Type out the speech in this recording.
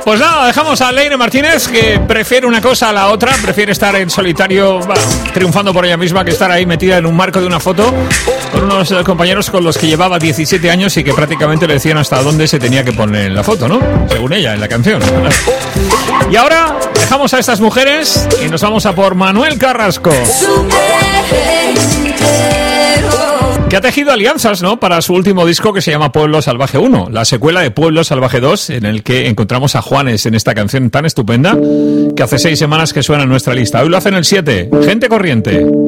Pues nada, dejamos a Leire Martínez, que prefiere una cosa a la otra, prefiere estar en solitario, triunfando por ella misma, que estar ahí metida en un marco de una foto con unos compañeros con los que llevaba 17 años y que prácticamente le decían hasta dónde se tenía que poner en la foto, ¿no? Según ella, en la canción. Y ahora dejamos a estas mujeres y nos vamos a por Manuel Carrasco, que ha tejido alianzas, ¿no?, para su último disco, que se llama Pueblo Salvaje 1, la secuela de Pueblo Salvaje 2, en el que encontramos a Juanes en esta canción tan estupenda que hace 6 semanas que suena en nuestra lista. Hoy lo hace en el 7, Gente Corriente.